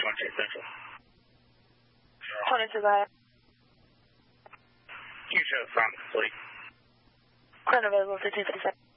Central. 22, go ahead. You show front, please. Current available 1557.